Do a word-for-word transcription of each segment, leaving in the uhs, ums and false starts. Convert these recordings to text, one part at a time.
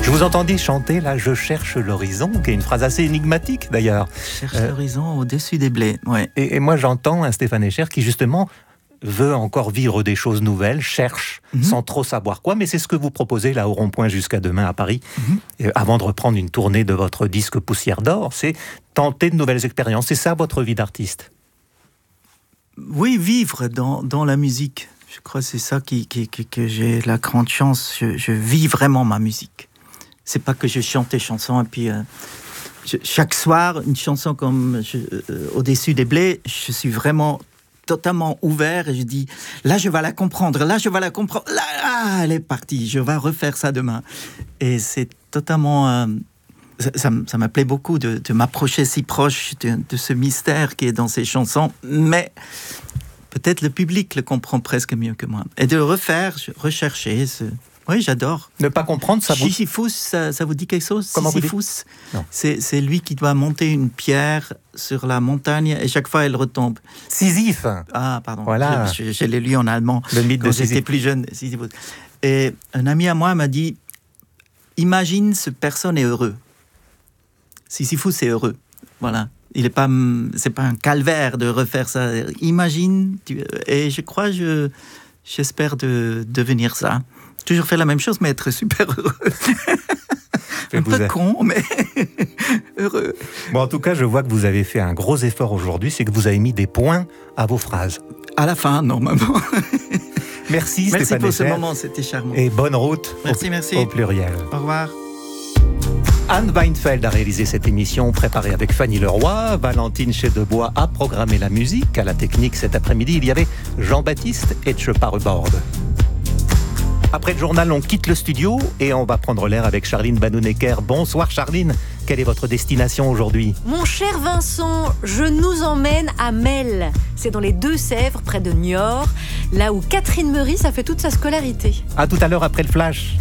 Je vous entendais chanter là, je cherche l'horizon, qui est une phrase assez énigmatique d'ailleurs. Je cherche euh, l'horizon au-dessus des blés. Ouais. Et, et moi j'entends un Stéphane Echer qui justement veut encore vivre des choses nouvelles, cherche, mm-hmm. sans trop savoir quoi, mais c'est ce que vous proposez là au Rond-Point jusqu'à demain à Paris, mm-hmm. euh, avant de reprendre une tournée de votre disque Poussière d'Or, c'est tenter de nouvelles expériences. C'est ça votre vie d'artiste? Oui, vivre dans, dans la musique. Je crois que c'est ça qui, qui, qui, que j'ai la grande chance. Je, je vis vraiment ma musique. C'est pas que je chante des chansons et puis euh, je, chaque soir une chanson comme je, euh, Au-dessus des blés. Je suis vraiment totalement ouvert et je dis là je vais la comprendre, là je vais la comprendre, là ah, elle est partie. Je vais refaire ça demain. Et c'est totalement euh, ça, ça, ça me plaît beaucoup de, de m'approcher si proche de, de ce mystère qui est dans ces chansons, mais peut-être le public le comprend presque mieux que moi. Et de refaire, rechercher ce... Oui, j'adore. Ne pas comprendre, ça vous... Sisyphus, ça, ça vous dit quelque chose? Comment Sisyphus, vous dites? Non. C'est, c'est lui qui doit monter une pierre sur la montagne et chaque fois elle retombe. Sisyphe. Ah, pardon. Voilà. Je, je, je l'ai lu en allemand. Le mythe quand de j'étais Sisyphe. plus jeune. Sisyphus. Et un ami à moi m'a dit, imagine ce personne est heureux. Sisyphus est heureux. Voilà. Il est pas, c'est pas un calvaire de refaire ça. Imagine, tu, et je crois, je, j'espère de devenir ça. Toujours faire la même chose, mais être super heureux. Un peu con, mais heureux. Bon, en tout cas, je vois que vous avez fait un gros effort aujourd'hui, c'est que vous avez mis des points à vos phrases. À la fin, normalement. Merci, merci Stéphane pour Echer. ce moment, c'était charmant. Et bonne route merci, au, merci. au pluriel. Au revoir. Anne Weinfeld a réalisé cette émission préparée avec Fanny Leroy. Valentine Chedebois a programmé la musique. À la technique cet après-midi, il y avait Jean-Baptiste Etcheparrebord. Après le journal, on quitte le studio et on va prendre l'air avec Charline Banounecker. Bonsoir Charline, quelle est votre destination aujourd'hui? Mon cher Vincent, je nous emmène à Melle. C'est dans les Deux-Sèvres, près de Niort, là où Catherine Meurice a fait toute sa scolarité. À tout à l'heure après le flash.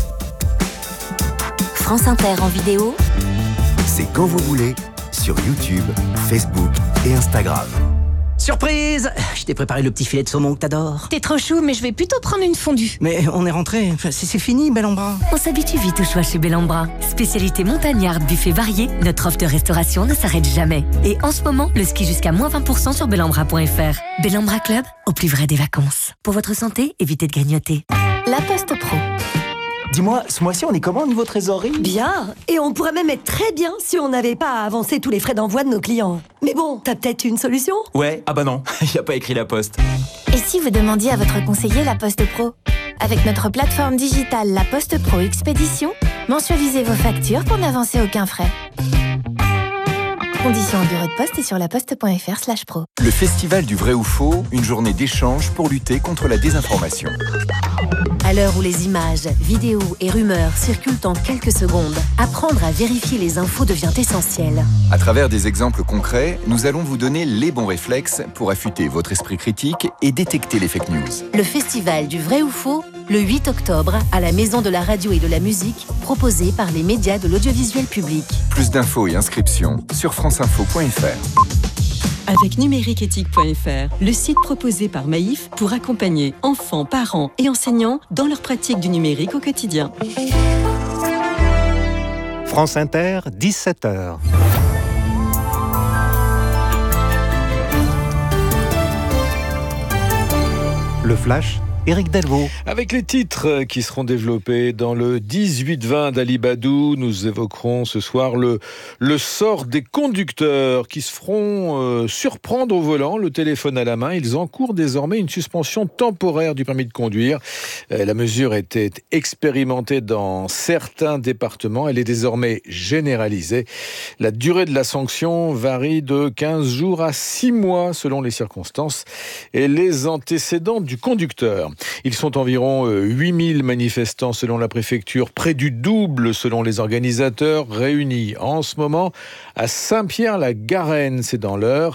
France Inter en vidéo, c'est quand vous voulez, sur YouTube, Facebook et Instagram. Surprise! Je t'ai préparé le petit filet de saumon que t'adores. T'es trop chou, mais je vais plutôt prendre une fondue. Mais on est rentré, enfin, c'est, c'est fini, Bellambra. On s'habitue vite au choix chez Bellambra. Spécialité montagnarde, buffet varié, notre offre de restauration ne s'arrête jamais. Et en ce moment, le ski jusqu'à moins vingt pour cent sur bellambra point f r. Bellambra Club, au plus vrai des vacances. Pour votre santé, évitez de grignoter. La Poste Pro. Dis-moi, ce mois-ci, on est comment au niveau trésorerie? Bien, et on pourrait même être très bien si on n'avait pas à avancer tous les frais d'envoi de nos clients. Mais bon, t'as peut-être une solution? Ouais, ah bah non, il n'y a pas écrit La Poste. Et si vous demandiez à votre conseiller La Poste Pro? Avec notre plateforme digitale La Poste Pro Expédition, mensualisez vos factures pour n'avancer aucun frais. Conditions en bureau de poste et sur laposte point f r slash pro. Le Festival du vrai ou faux, une journée d'échange pour lutter contre la désinformation. À l'heure où les images, vidéos et rumeurs circulent en quelques secondes, apprendre à vérifier les infos devient essentiel. À travers des exemples concrets, nous allons vous donner les bons réflexes pour affûter votre esprit critique et détecter les fake news. Le Festival du vrai ou faux, le huit octobre, à la Maison de la Radio et de la Musique, proposé par les médias de l'audiovisuel public. Plus d'infos et inscriptions sur franceinfo point f r. Avec numériqueéthique point f r, le site proposé par Maïf pour accompagner enfants, parents et enseignants dans leur pratique du numérique au quotidien. France Inter, dix-sept heures. Le flash, Éric Delvaux. Avec les titres qui seront développés dans le dix-huit vingt d'Ali Badou, nous évoquerons ce soir le, le sort des conducteurs qui se feront euh, surprendre au volant, le téléphone à la main. Ils encourent désormais une suspension temporaire du permis de conduire. Euh, la mesure était expérimentée dans certains départements. Elle est désormais généralisée. La durée de la sanction varie de quinze jours à six mois selon les circonstances et les antécédents du conducteur. Ils sont environ huit mille manifestants selon la préfecture, près du double selon les organisateurs, réunis en ce moment à Saint-Pierre-la-Garenne, c'est dans l'Eure.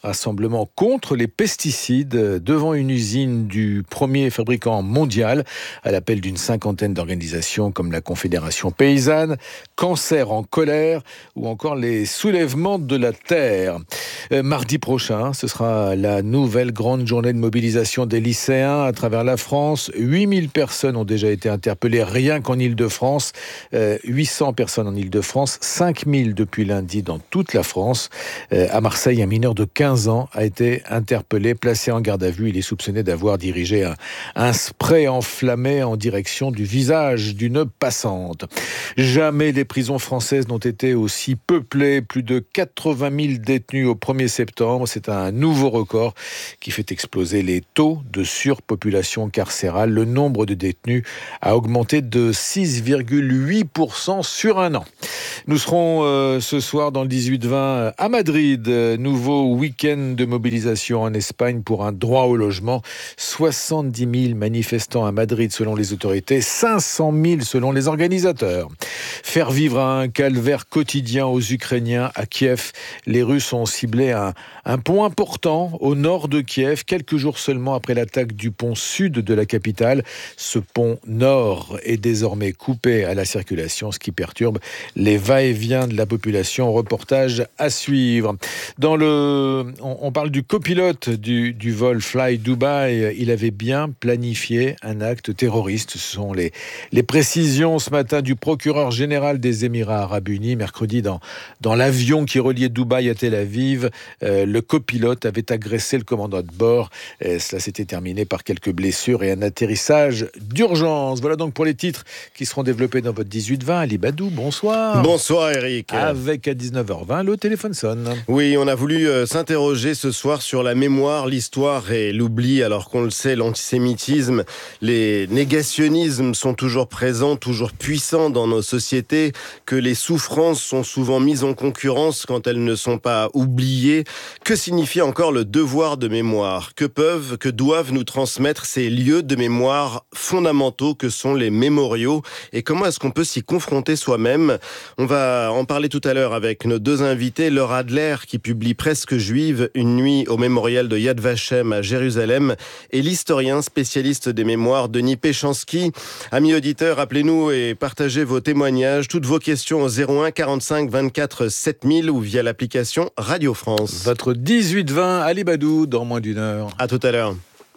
Rassemblement contre les pesticides devant une usine du premier fabricant mondial à l'appel d'une cinquantaine d'organisations comme la Confédération paysanne, Cancer en colère ou encore les soulèvements de la terre. Euh, mardi prochain, ce sera la nouvelle grande journée de mobilisation des lycéens à travers la France. huit mille personnes ont déjà été interpellées rien qu'en Île-de-France. Euh, huit cents personnes en Île-de-France, cinq mille depuis lundi dans toute la France. Euh, à Marseille, un mineur de quinze ans a été interpellé, placé en garde à vue. Il est soupçonné d'avoir dirigé un, un spray enflammé en direction du visage d'une passante. Jamais les prisons françaises n'ont été aussi peuplées. Plus de quatre-vingt mille détenus au premier septembre. C'est un nouveau record qui fait exploser les taux de surpopulation carcérale. Le nombre de détenus a augmenté de six virgule huit pour cent sur un an. Nous serons euh, ce soir dans le dix-huit vingt à Madrid. Nouveau week-end de mobilisation en Espagne pour un droit au logement. soixante-dix mille manifestants à Madrid selon les autorités, cinq cent mille selon les organisateurs. Faire vivre un calvaire quotidien aux Ukrainiens à Kiev. Les Russes ont ciblé un, un pont important au nord de Kiev, quelques jours seulement après l'attaque du pont sud de la capitale. Ce pont nord est désormais coupé à la circulation, ce qui perturbe les va-et-vient de la population. Reportage à suivre. Dans le, on, on parle du copilote du, du vol Fly Dubai. Il avait bien planifié un acte terroriste. Ce sont les, les précisions ce matin du procureur général des Émirats Arabes Unis. Mercredi, dans, dans l'avion qui reliait Dubaï à Tel Aviv, euh, le copilote avait agressé le commandant de bord. Et cela s'était terminé par quelques blessures et un atterrissage d'urgence. Voilà donc pour les titres qui seront développés dans votre dix-huit vingt. Ali Badou, bonsoir. Bonsoir Eric. Avec à dix-neuf heures vingt, le téléphone sonne. Oui, on a voulu euh, s'interroger ce soir sur la mémoire, l'histoire et l'oubli. Alors qu'on le sait, l'antisémitisme, les négationnismes sont toujours présents, toujours puissants dans nos sociétés, que les souffrances sont souvent mises en concurrence quand elles ne sont pas oubliées. Que signifie encore le devoir de mémoire ? Que peuvent, que doivent nous transmettre ces lieux de mémoire fondamentaux que sont les mémoriaux ? Et comment est-ce qu'on peut s'y confronter soi-même ? On va en parler tout à l'heure avec nos deux invités. Laura Adler, qui publie Presque Juive, une nuit au mémorial de Yad Vashem à Jérusalem, et l'historien spécialiste des mémoires, Denis Péchanski. Amis auditeurs, appelez-nous et partagez vos témoignages, toutes vos questions au zéro un quarante-cinq vingt-quatre sept mille ou via l'application Radio France. Votre dix-huit vingt, Ali Badou, dans moins d'une heure. À tout à l'heure.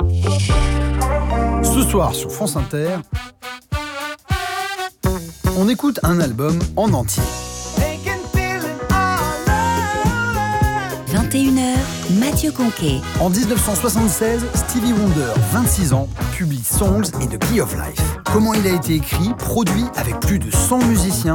Ce soir sur France Inter, on écoute un album en entier. vingt et une heures, Mathieu Conquet. En dix-neuf cent soixante-seize, Stevie Wonder, vingt-six ans, publie Songs et The Key of Life. Comment il a été écrit, produit avec plus de cent musiciens.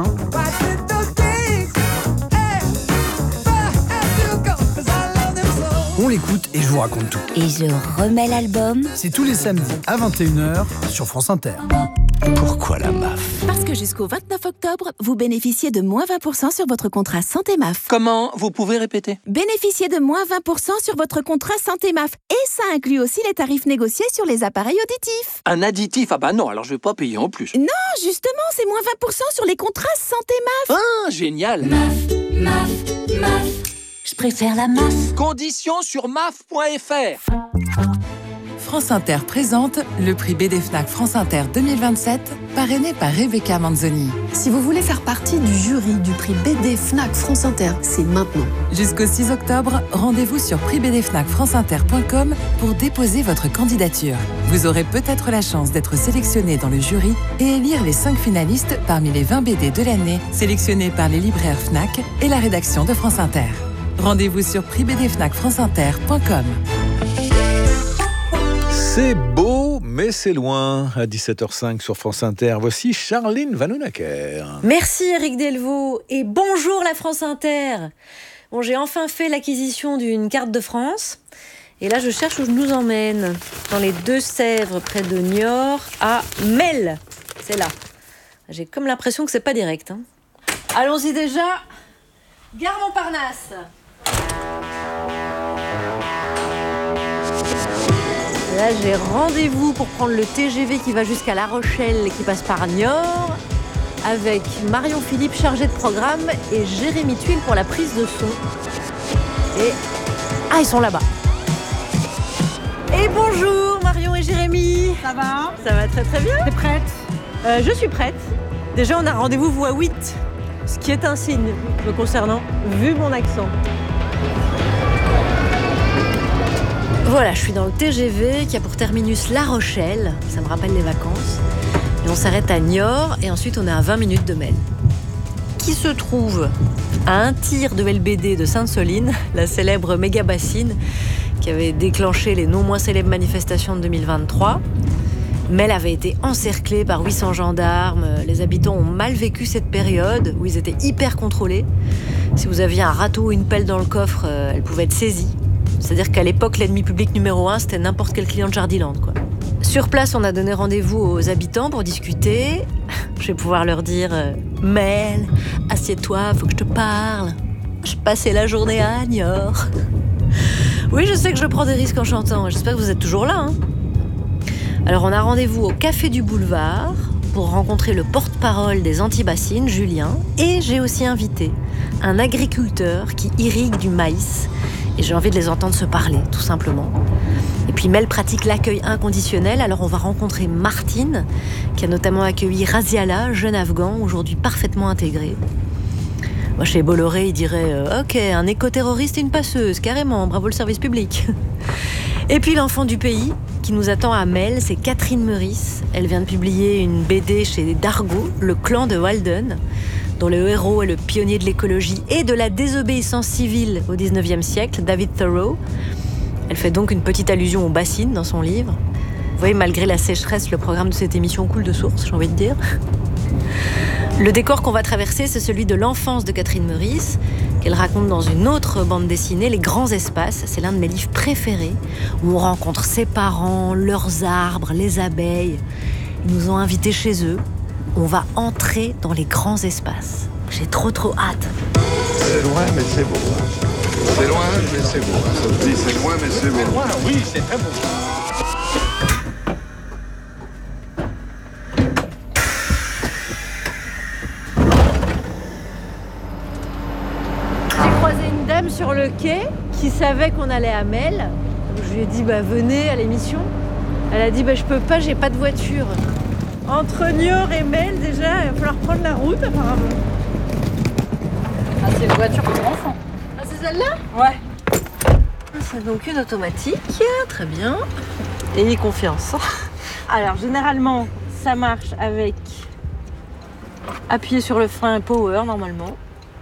On l'écoute et je vous raconte tout. Et je remets l'album. C'est tous les samedis à vingt et une heures sur France Inter. Pourquoi la M A F ? Parce que jusqu'au vingt-neuf octobre, vous bénéficiez de moins vingt pour cent sur votre contrat Santé M A F. Comment ? Vous pouvez répéter ? Bénéficiez de moins vingt pour cent sur votre contrat Santé M A F. Et ça inclut aussi les tarifs négociés sur les appareils auditifs. Un additif ? Ah bah non, alors je vais pas payer en plus. Non, justement, c'est moins vingt pour cent sur les contrats Santé M A F. Ah, génial ! M A F, M A F, M A F. Je préfère la M A F. Conditions sur M A F point F R. France Inter présente le prix B D Fnac France Inter deux mille vingt-sept, parrainé par Rebecca Manzoni. Si vous voulez faire partie du jury du prix B D Fnac France Inter, c'est maintenant. Jusqu'au six octobre, rendez-vous sur prix b d fnac france inter point com pour déposer votre candidature. Vous aurez peut-être la chance d'être sélectionné dans le jury et élire les cinq finalistes parmi les vingt B D de l'année, sélectionnés par les libraires Fnac et la rédaction de France Inter. Rendez-vous sur prix b d fnac france inter point com. C'est beau, mais c'est loin. À dix-sept heures cinq sur France Inter, voici Charline Vanhoenacker. Merci Eric Delvaux et bonjour la France Inter. Bon, j'ai enfin fait l'acquisition d'une carte de France. Et là, je cherche où je nous emmène. Dans les Deux-Sèvres, près de Niort, à Melle. C'est là. J'ai comme l'impression que c'est pas direct. Hein. Allons-y déjà. Gare Montparnasse. Là, j'ai rendez-vous pour prendre le T G V qui va jusqu'à La Rochelle, qui passe par Niort, avec Marion Philippe, chargée de programme, et Jérémy Tuile pour la prise de son. Et Ah, ils sont là-bas. Et bonjour Marion et Jérémy. Ça va? Ça va très très bien. T'es prête? euh, Je suis prête. Déjà, on a rendez-vous voie huit, ce qui est un signe me concernant, vu mon accent. Voilà, je suis dans le T G V qui a pour terminus La Rochelle. Ça me rappelle les vacances. Et on s'arrête à Niort et ensuite on est à vingt minutes de Melle. Qui se trouve à un tir de L B D de Sainte-Soline, la célèbre méga bassine qui avait déclenché les non moins célèbres manifestations de deux mille vingt-trois. Melle avait été encerclée par huit cents gendarmes. Les habitants ont mal vécu cette période où ils étaient hyper contrôlés. Si vous aviez un râteau ou une pelle dans le coffre, elle pouvait être saisie. C'est-à-dire qu'à l'époque, l'ennemi public numéro un, c'était n'importe quel client de Jardiland, quoi. Sur place, on a donné rendez-vous aux habitants pour discuter. Je vais pouvoir leur dire euh, « Mel, assieds-toi, faut que je te parle. Je passais la journée à Niort. » Oui, je sais que je prends des risques en chantant. J'espère que vous êtes toujours là. Hein. Alors, on a rendez-vous au Café du Boulevard pour rencontrer le porte-parole des anti-bassines, Julien. Et j'ai aussi invité un agriculteur qui irrigue du maïs. Et j'ai envie de les entendre se parler, tout simplement. Et puis Mel pratique l'accueil inconditionnel, alors on va rencontrer Martine, qui a notamment accueilli Raziala, jeune Afghan, aujourd'hui parfaitement intégré. Moi, chez Bolloré, il dirait euh, « Ok, un éco-terroriste et une passeuse, carrément, bravo le service public ». Et puis l'enfant du pays, qui nous attend à Mel, c'est Catherine Meurice. Elle vient de publier une B D chez Dargaud, Le clan de Walden, dont le héros est le pionnier de l'écologie et de la désobéissance civile au dix-neuvième siècle, David Thoreau. Elle fait donc une petite allusion aux bassines dans son livre. Vous voyez, malgré la sécheresse, le programme de cette émission coule de source, j'ai envie de dire. Le décor qu'on va traverser, c'est celui de l'enfance de Catherine Meurice, qu'elle raconte dans une autre bande dessinée, Les Grands Espaces. C'est l'un de mes livres préférés, où on rencontre ses parents, leurs arbres, les abeilles. Ils nous ont invités chez eux. On va entrer dans les grands espaces. J'ai trop trop hâte. C'est loin, mais c'est beau. Hein. C'est loin, mais c'est beau. Hein. Ça se dit, c'est loin, mais c'est beau. C'est loin, oui, c'est très beau. J'ai croisé une dame sur le quai qui savait qu'on allait à Mel. Donc je lui ai dit, bah venez à l'émission. Elle a dit, bah je peux pas, j'ai pas de voiture. Entre Niort et Mel, déjà, il va falloir prendre la route, apparemment. Ah, c'est une voiture pour enfants. Ah, c'est celle-là? Ouais. C'est donc une automatique, très bien. Ayez confiance. Alors, généralement, ça marche avec appuyer sur le frein power, normalement.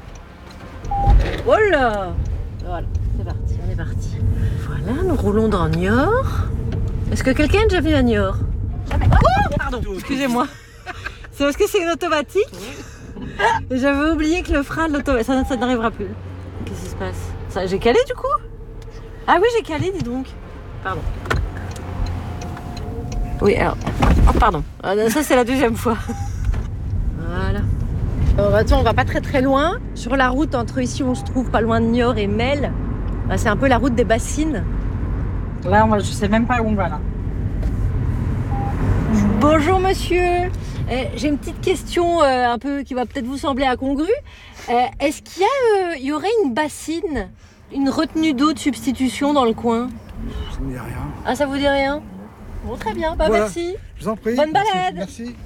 Voilà. Voilà, c'est parti, on est parti. Voilà, nous roulons dans Niort. Est-ce que quelqu'un est déjà venu à Niort? Oh, pardon, excusez-moi. C'est parce que c'est une automatique. Et j'avais oublié que le frein de l'automatique, ça, ça n'arrivera plus. Qu'est-ce qui se passe? Ça, j'ai calé du coup? Ah oui, j'ai calé, dis donc. Pardon. Oui, alors... Oh, pardon. Ça, c'est la deuxième fois. Voilà. Alors, attends, on va pas très très loin. Sur la route entre ici où on se trouve, pas loin de Niort et Mel, bah, c'est un peu la route des bassines. Là, on va, je sais même pas où on va, là. Bonjour monsieur, euh, j'ai une petite question euh, un peu qui va peut-être vous sembler incongrue. Euh, est-ce qu'il y, a, euh, y aurait une bassine, une retenue d'eau de substitution dans le coin? Ça me dit rien. Ah, ça vous dit rien? Bon, très bien, bah, voilà. Merci. Je vous en prie. Bonne balade. Merci. Merci.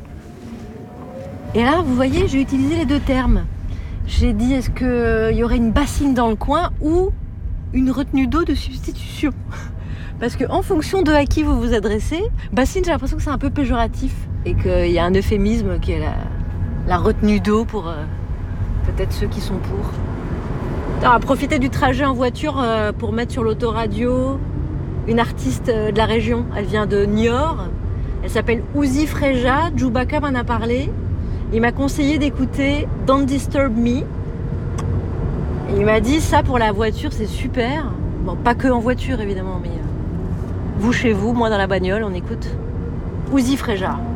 Et là, vous voyez, j'ai utilisé les deux termes. J'ai dit, est-ce qu'il euh, y aurait une bassine dans le coin ou une retenue d'eau de substitution? Parce qu'en fonction de à qui vous vous adressez, bassine, j'ai l'impression que c'est un peu péjoratif et qu'il y a un euphémisme qui est la, la retenue d'eau pour euh, peut-être ceux qui sont pour. On va profiter du trajet en voiture euh, pour mettre sur l'autoradio une artiste euh, de la région. Elle vient de Niort. Elle s'appelle Ouzi Freja. Djoubaka m'en a parlé. Il m'a conseillé d'écouter Don't Disturb Me. Et il m'a dit ça pour la voiture, c'est super. Bon, pas que en voiture évidemment, mais... Euh, Vous chez vous, moi dans la bagnole, on écoute Ouzi Freja.